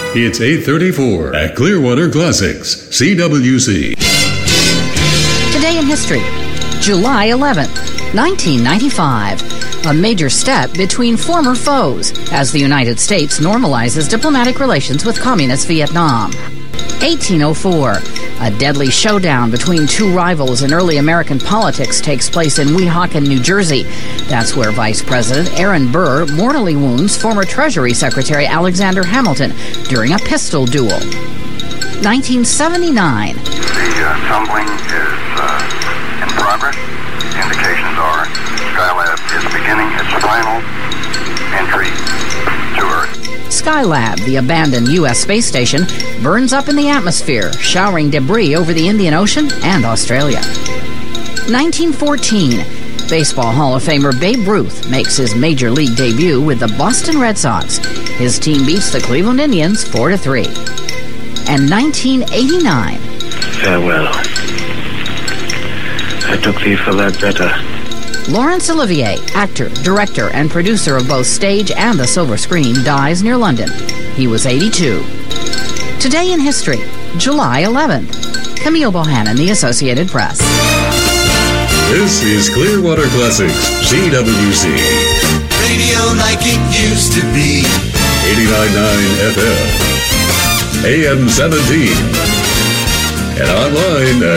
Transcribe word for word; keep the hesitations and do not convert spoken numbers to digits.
It's eight thirty-four at Clearwater Classics, C W C. Today in history, July eleventh, nineteen ninety-five. A major step between former foes as the United States normalizes diplomatic relations with communist Vietnam. eighteen oh four. A deadly showdown between two rivals in early American politics takes place in Weehawken, New Jersey. That's where Vice President Aaron Burr mortally wounds former Treasury Secretary Alexander Hamilton during a pistol duel. nineteen seventy-nine. The uh, tumbling is uh, in progress. Indications are Skylab is beginning its final entry to Earth. Skylab, the abandoned U S space station, burns up in the atmosphere, showering debris over the Indian Ocean and Australia. nineteen fourteen. Baseball Hall of Famer Babe Ruth makes his Major League debut with the Boston Red Sox. His team beats the Cleveland Indians four to three. And nineteen eighty-nine. Farewell. I took thee for that better. Laurence Olivier, actor, director, and producer of both stage and the silver screen, dies near London. He was eighty-two. Today in history, July eleventh. Camille Bohannon, The Associated Press. This is Clearwater Classics, C W C. Radio like it used to be. eighty-nine point nine F M. A M seventeen. And online at